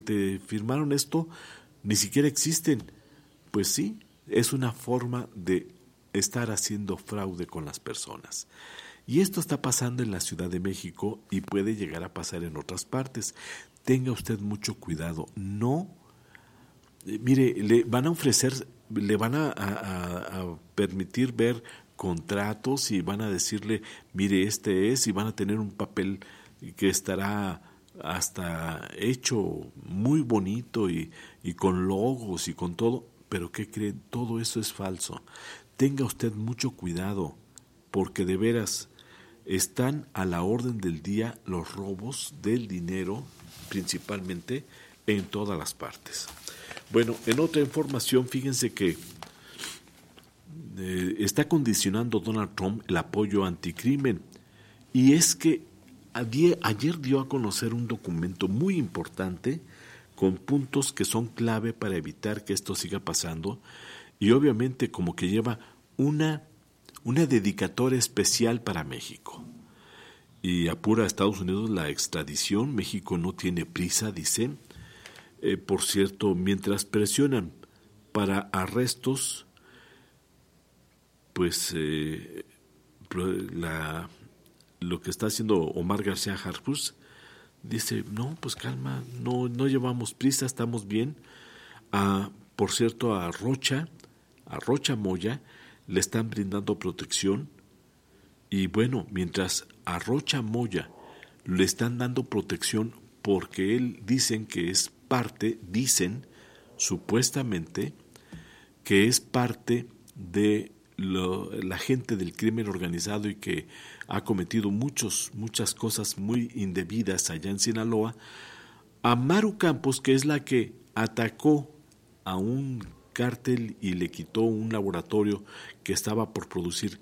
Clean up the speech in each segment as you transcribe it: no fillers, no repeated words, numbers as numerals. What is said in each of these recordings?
te firmaron esto ni siquiera existen. Pues sí, es una forma de estar haciendo fraude con las personas. Y esto está pasando en la Ciudad de México y puede llegar a pasar en otras partes. Tenga usted mucho cuidado. No, mire, le van a ofrecer, le van a permitir ver contratos y van a decirle, mire, este es, y van a tener un papel que estará hasta hecho muy bonito y con logos y con todo, pero ¿qué creen? Todo eso es falso. Tenga usted mucho cuidado, porque de veras están a la orden del día los robos del dinero, principalmente en todas las partes. Bueno, en otra información, fíjense que está condicionando Donald Trump el apoyo anticrimen, y es que ayer dio a conocer un documento muy importante con puntos que son clave para evitar que esto siga pasando, y obviamente como que lleva una dedicatoria especial para México. Y apura a Estados Unidos la extradición. México no tiene prisa, dicen. Por cierto, mientras presionan para arrestos, pues lo que está haciendo Omar García Harfuch dice, no, pues calma, no llevamos prisa, estamos bien. Por cierto, a Rocha Moya, le están brindando protección. Y bueno, mientras a Rocha Moya le están dando protección porque él dicen supuestamente, que es parte de la gente del crimen organizado y que ha cometido muchas cosas muy indebidas allá en Sinaloa, a Maru Campos, que es la que atacó a un cártel y le quitó un laboratorio que estaba por producir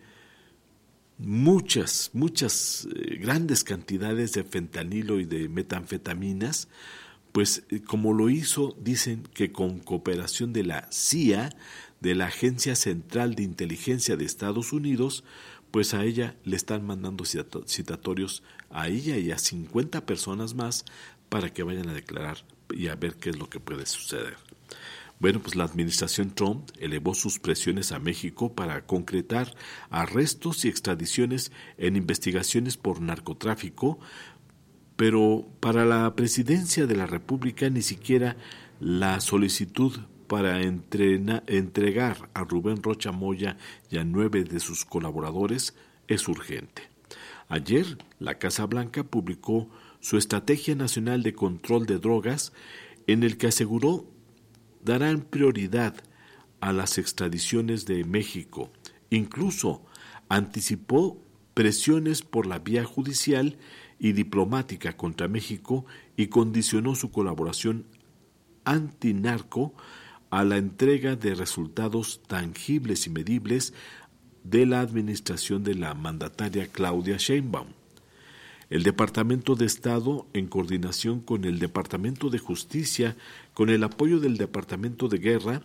muchas grandes cantidades de fentanilo y de metanfetaminas, pues como lo hizo, dicen que con cooperación de la CIA, de la Agencia Central de Inteligencia de Estados Unidos, pues a ella le están mandando citatorios a ella y a 50 personas más para que vayan a declarar y a ver qué es lo que puede suceder. Bueno, pues la administración Trump elevó sus presiones a México para concretar arrestos y extradiciones en investigaciones por narcotráfico, pero para la presidencia de la República ni siquiera la solicitud para entregar a Rubén Rocha Moya y a 9 de sus colaboradores es urgente. Ayer, la Casa Blanca publicó su Estrategia Nacional de Control de Drogas, en el que aseguró darán prioridad a las extradiciones de México. Incluso anticipó presiones por la vía judicial y diplomática contra México y condicionó su colaboración antinarco a la entrega de resultados tangibles y medibles de la administración de la mandataria Claudia Sheinbaum. El Departamento de Estado, en coordinación con el Departamento de Justicia, con el apoyo del Departamento de Guerra,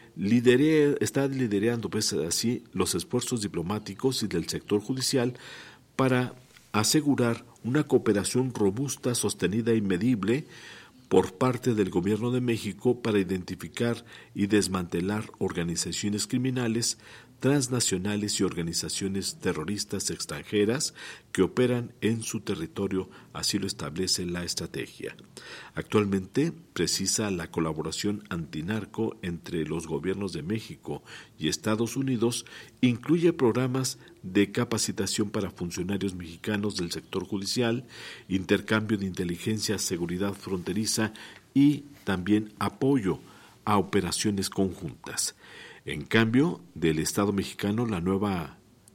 está liderando pues así los esfuerzos diplomáticos y del sector judicial para asegurar una cooperación robusta, sostenida y medible por parte del Gobierno de México para identificar y desmantelar organizaciones criminales, transnacionales y organizaciones terroristas extranjeras que operan en su territorio, así lo establece la estrategia. Actualmente precisa la colaboración antinarco entre los gobiernos de México y Estados Unidos, incluye programas de capacitación para funcionarios mexicanos del sector judicial, intercambio de inteligencia, seguridad fronteriza y también apoyo a operaciones conjuntas. En cambio, del Estado mexicano, la nueva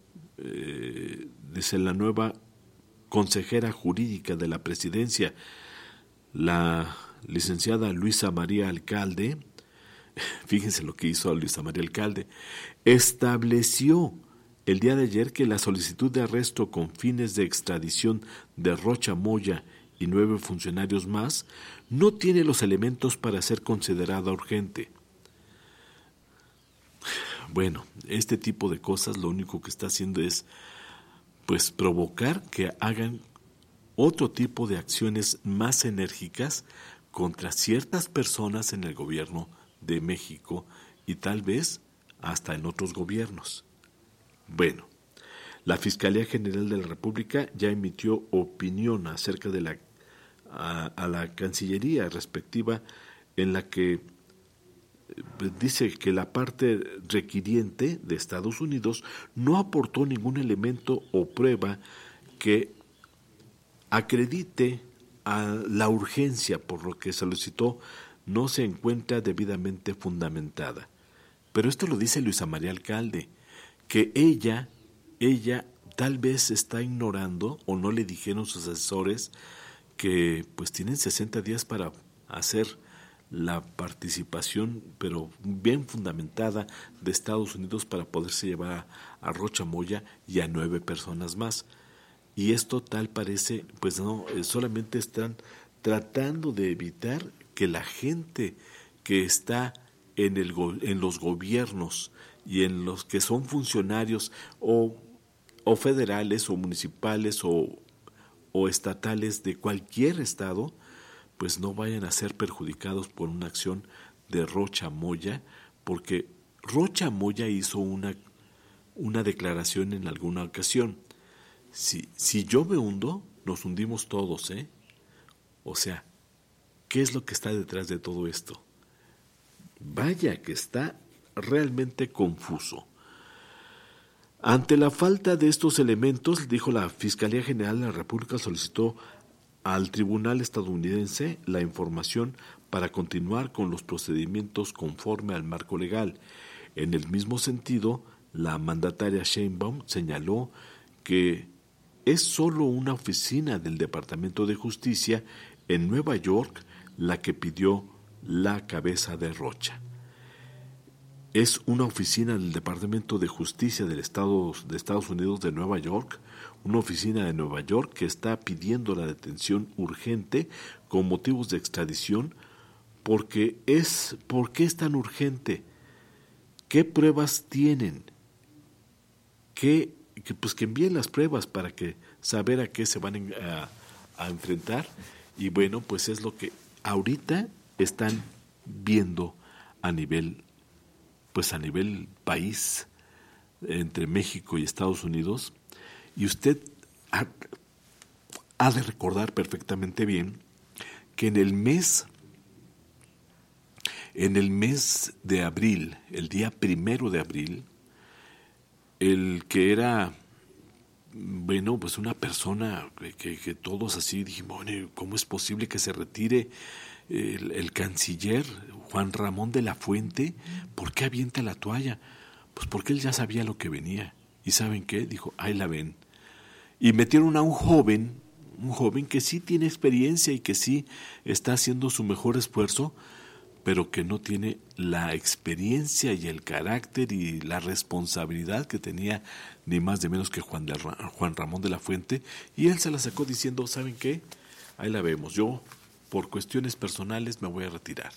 consejera jurídica de la presidencia, la licenciada Luisa María Alcalde, fíjense lo que hizo Luisa María Alcalde, estableció el día de ayer que la solicitud de arresto con fines de extradición de Rocha Moya y 9 funcionarios más no tiene los elementos para ser considerada urgente. Bueno, este tipo de cosas lo único que está haciendo es pues provocar que hagan otro tipo de acciones más enérgicas contra ciertas personas en el gobierno de México y tal vez hasta en otros gobiernos. Bueno, la Fiscalía General de la República ya emitió opinión acerca de a la Cancillería respectiva, en la que dice que la parte requiriente de Estados Unidos no aportó ningún elemento o prueba que acredite a la urgencia por lo que solicitó no se encuentra debidamente fundamentada. Pero esto lo dice Luisa María Alcalde, que ella tal vez está ignorando o no le dijeron sus asesores que pues tienen 60 días para hacer la participación, pero bien fundamentada, de Estados Unidos para poderse llevar a Rocha Moya y a 9 personas más. Y esto tal parece, pues no, solamente están tratando de evitar que la gente que está en los gobiernos y en los que son funcionarios o federales o municipales o estatales de cualquier estado, pues no vayan a ser perjudicados por una acción de Rocha Moya, porque Rocha Moya hizo una declaración en alguna ocasión. Si yo me hundo, nos hundimos todos, ¿eh? O sea, ¿qué es lo que está detrás de todo esto? Vaya que está realmente confuso. Ante la falta de estos elementos, dijo la Fiscalía General de la República, solicitó al tribunal estadounidense la información para continuar con los procedimientos conforme al marco legal. En el mismo sentido, la mandataria Sheinbaum señaló que es solo una oficina del Departamento de Justicia en Nueva York la que pidió la cabeza de Rocha. Es una oficina del Departamento de Justicia de Estados Unidos de Nueva York, una oficina de Nueva York que está pidiendo la detención urgente con motivos de extradición. ¿Por qué es tan urgente? ¿Qué pruebas tienen? Que envíen las pruebas para que saber a qué se van a enfrentar. Y bueno, pues es lo que ahorita están viendo a nivel país, entre México y Estados Unidos. Y usted ha de recordar perfectamente bien que en el mes de abril, el día 1 de abril, el que era, bueno, pues una persona que todos así dijimos, bueno, ¿cómo es posible que se retire el canciller Juan Ramón de la Fuente? ¿Por qué avienta la toalla? Pues porque él ya sabía lo que venía. ¿Y saben qué? Dijo, ahí la ven. Y metieron a un joven que sí tiene experiencia y que sí está haciendo su mejor esfuerzo, pero que no tiene la experiencia y el carácter y la responsabilidad que tenía ni más ni menos que Juan Ramón de la Fuente, y él se la sacó diciendo, ¿saben qué? Ahí la vemos, yo por cuestiones personales me voy a retirar.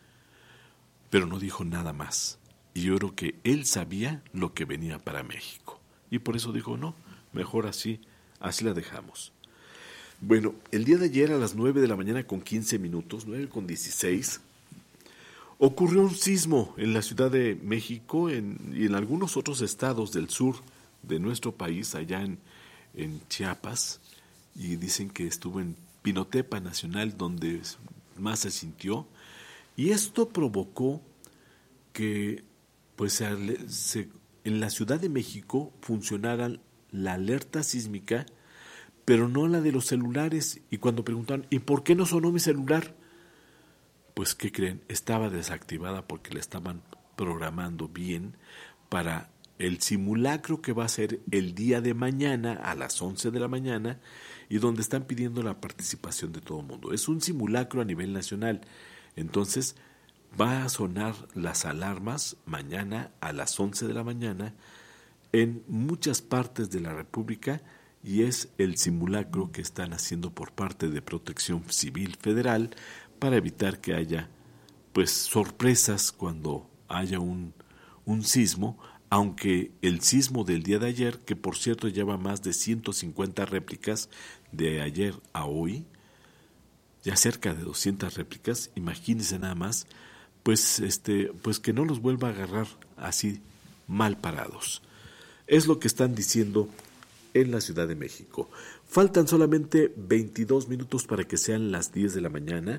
Pero no dijo nada más, y yo creo que él sabía lo que venía para México, y por eso dijo, no, mejor así la dejamos. Bueno, el día de ayer a las 9 de la mañana con 15 minutos, 9:16, ocurrió un sismo en la Ciudad de México y en algunos otros estados del sur de nuestro país, allá en Chiapas, y dicen que estuvo en Pinotepa Nacional donde más se sintió, y esto provocó que pues en la Ciudad de México funcionara la alerta sísmica, pero no la de los celulares. Y cuando preguntaron, ¿y por qué no sonó mi celular? Pues, ¿qué creen? Estaba desactivada porque la estaban programando bien para el simulacro que va a ser el día de mañana a las 11 de la mañana y donde están pidiendo la participación de todo el mundo. Es un simulacro a nivel nacional. Entonces, va a sonar las alarmas mañana a las 11 de la mañana en muchas partes de la República, y es el simulacro que están haciendo por parte de Protección Civil Federal para evitar que haya pues sorpresas cuando haya un sismo, aunque el sismo del día de ayer, que por cierto lleva más de 150 réplicas de ayer a hoy, ya cerca de 200 réplicas. Imagínense nada más, pues que no los vuelva a agarrar así mal parados. Es lo que están diciendo en la Ciudad de México. Faltan solamente 22 minutos para que sean las 10 de la mañana.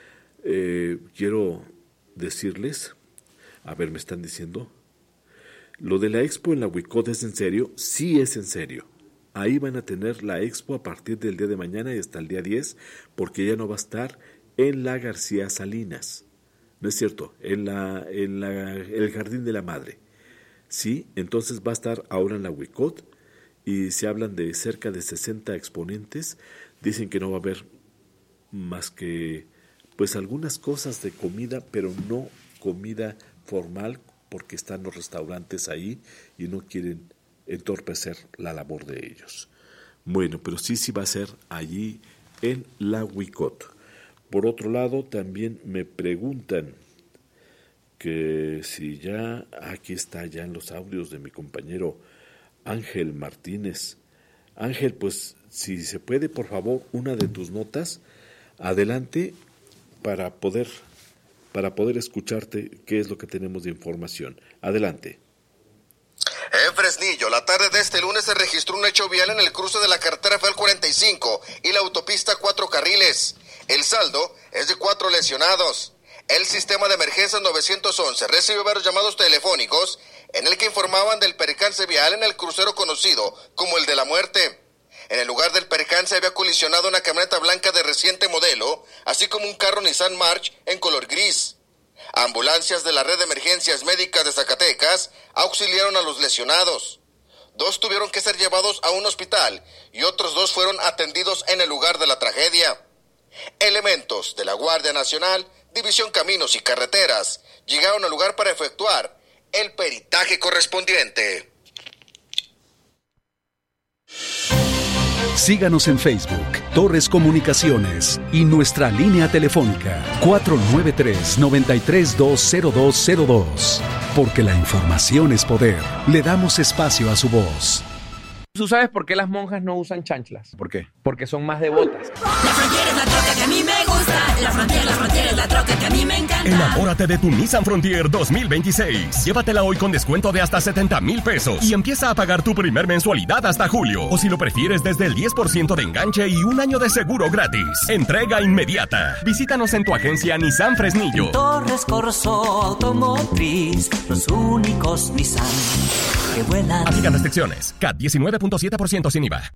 Quiero decirles, a ver, me están diciendo, lo de la expo en la Huicot ¿es en serio? Sí, es en serio. Ahí van a tener la expo a partir del día de mañana y hasta el día 10, porque ya no va a estar en la García Salinas. No es cierto, en el Jardín de la Madre. Sí, entonces va a estar ahora en la Huicot y se hablan de cerca de 60 exponentes. Dicen que no va a haber más que pues algunas cosas de comida, pero no comida formal, porque están los restaurantes ahí y no quieren entorpecer la labor de ellos. Bueno, pero sí va a ser allí en la Huicot. Por otro lado, también me preguntan que si ya, aquí está ya en los audios de mi compañero Ángel Martínez. Ángel, pues si se puede, por favor, una de tus notas, adelante para poder escucharte qué es lo que tenemos de información. Adelante. En Fresnillo, la tarde de este lunes se registró un hecho vial en el cruce de la carretera Federal 45 y la autopista 4 carriles. El saldo es de 4 lesionados. El sistema de emergencias 911 recibió varios llamados telefónicos en el que informaban del percance vial en el crucero conocido como el de la muerte. En el lugar del percance había colisionado una camioneta blanca de reciente modelo, así como un carro Nissan March en color gris. Ambulancias de la red de emergencias médicas de Zacatecas auxiliaron a los lesionados. 2 tuvieron que ser llevados a un hospital y otros 2 fueron atendidos en el lugar de la tragedia. Elementos de la Guardia Nacional, División Caminos y Carreteras llegaron al lugar para efectuar el peritaje correspondiente. Síganos en Facebook, Torres Comunicaciones, y nuestra línea telefónica 493-9320202. Porque la información es poder. Le damos espacio a su voz. ¿Tú sabes por qué las monjas no usan chanclas? ¿Por qué? Porque son más devotas. La Frontier es la troca que a mí me gusta. La Frontier es la troca que a mí me encanta. Enamórate de tu Nissan Frontier 2026. Llévatela hoy con descuento de hasta 70,000 pesos y empieza a pagar tu primer mensualidad hasta julio. O si lo prefieres, desde el 10% de enganche y un año de seguro gratis. Entrega inmediata. Visítanos en tu agencia Nissan Fresnillo. Torres Corso Automotriz, los únicos Nissan que vuelan. Aplican restricciones. CAT 19.7% sin IVA.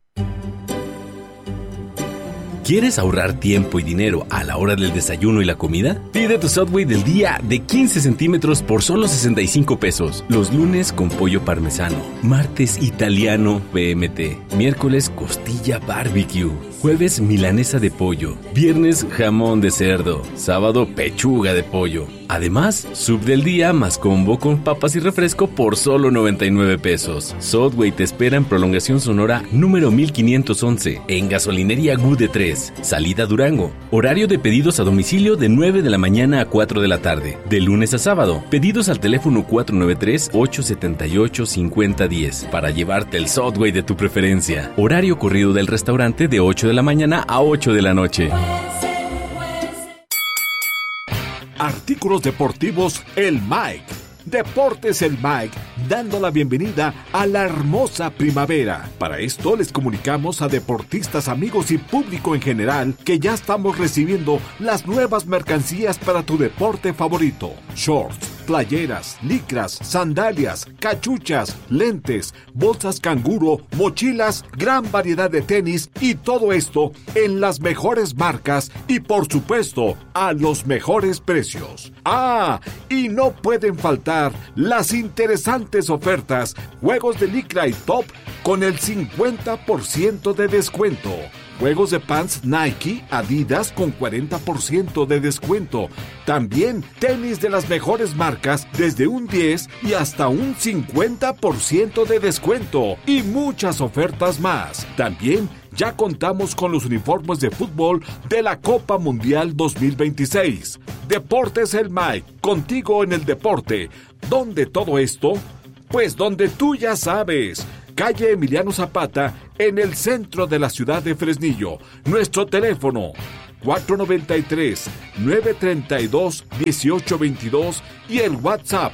¿Quieres ahorrar tiempo y dinero a la hora del desayuno y la comida? Pide tu Subway del día de 15 centímetros por solo 65 pesos. Los lunes con pollo parmesano, martes italiano PMT, miércoles costilla barbecue, jueves milanesa de pollo, viernes jamón de cerdo, sábado pechuga de pollo. Además, sub del día más combo con papas y refresco por solo 99 pesos. Subway te espera en Prolongación Sonora número 1511, en Gasolinería Gude 3, salida Durango. Horario de pedidos a domicilio de 9 de la mañana a 4 de la tarde. De lunes a sábado, pedidos al teléfono 493-878-5010 para llevarte el Subway de tu preferencia. Horario corrido del restaurante de 8 de la mañana a 8 de la noche. Artículos deportivos El Mike. Deportes El Mike, dando la bienvenida a la hermosa primavera. Para esto les comunicamos a deportistas, amigos y público en general que ya estamos recibiendo las nuevas mercancías para tu deporte favorito. Shorts, playeras, licras, sandalias, cachuchas, lentes, bolsas canguro, mochilas, gran variedad de tenis y todo esto en las mejores marcas y por supuesto a los mejores precios. ¡Ah! Y no pueden faltar las interesantes ofertas, juegos de licra y top con el 50% de descuento. Juegos de pants Nike, Adidas con 40% de descuento. También tenis de las mejores marcas desde un 10 y hasta un 50% de descuento. Y muchas ofertas más. También ya contamos con los uniformes de fútbol de la Copa Mundial 2026. Deportes El Mike, contigo en el deporte. ¿Dónde todo esto? Pues donde tú ya sabes. Calle Emiliano Zapata, en el centro de la ciudad de Fresnillo. Nuestro teléfono 493-932-1822 y el WhatsApp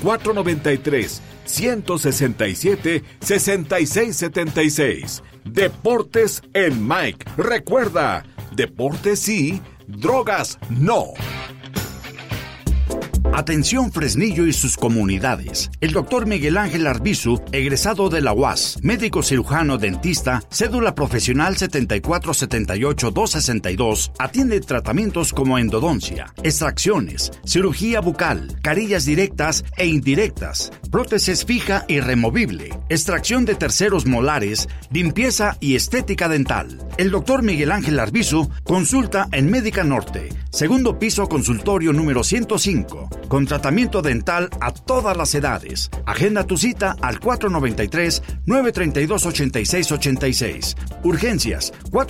493-167-6676. Deportes El Mike. Recuerda, deportes sí, drogas no. Atención Fresnillo y sus comunidades. El doctor Miguel Ángel Arbizu, egresado de la UAS, médico cirujano dentista, cédula profesional 7478-262, atiende tratamientos como endodoncia, extracciones, cirugía bucal, carillas directas e indirectas, prótesis fija y removible, extracción de terceros molares, limpieza y estética dental. El doctor Miguel Ángel Arbizu consulta en Médica Norte, segundo piso, consultorio número 105, con tratamiento dental a todas las edades. Agenda tu cita al 493-932-8686. Urgencias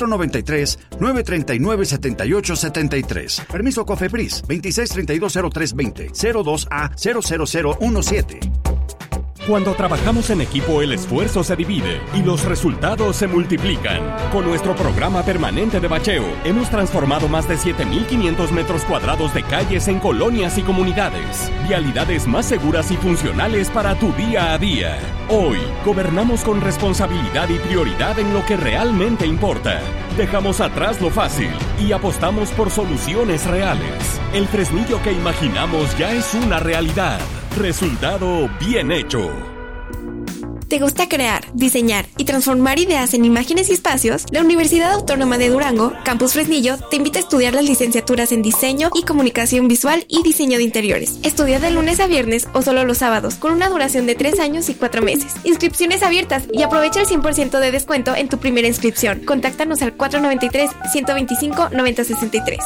493-939-7873. Permiso COFEPRIS 26320320 02A00017. Cuando trabajamos en equipo, el esfuerzo se divide y los resultados se multiplican. Con nuestro programa permanente de bacheo, hemos transformado más de 7,500 metros cuadrados de calles en colonias y comunidades. Vialidades más seguras y funcionales para tu día a día. Hoy, gobernamos con responsabilidad y prioridad en lo que realmente importa. Dejamos atrás lo fácil y apostamos por soluciones reales. El Fresnillo que imaginamos ya es una realidad. Resultado bien hecho. ¿Te gusta crear, diseñar y transformar ideas en imágenes y espacios? La Universidad Autónoma de Durango, Campus Fresnillo, te invita a estudiar las licenciaturas en Diseño y Comunicación Visual y Diseño de Interiores. Estudia de lunes a viernes o solo los sábados, con una duración de 3 años y 4 meses. Inscripciones abiertas y aprovecha el 100% de descuento en tu primera inscripción. Contáctanos al 493-125-9063.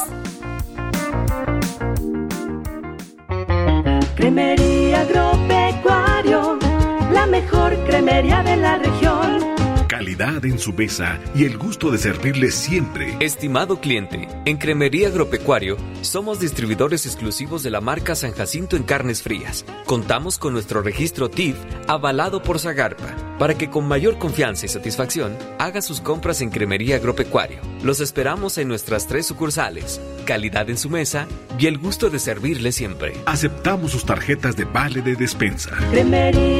Cremería Agropecuario, la mejor cremería de la región. Calidad en su mesa y el gusto de servirle siempre. Estimado cliente, en Cremería Agropecuario somos distribuidores exclusivos de la marca San Jacinto en carnes frías. Contamos con nuestro registro TIF avalado por Zagarpa para que con mayor confianza y satisfacción haga sus compras en Cremería Agropecuario. Los esperamos en nuestras 3 sucursales. Calidad en su mesa y el gusto de servirle siempre. Aceptamos sus tarjetas de vale de despensa. Cremería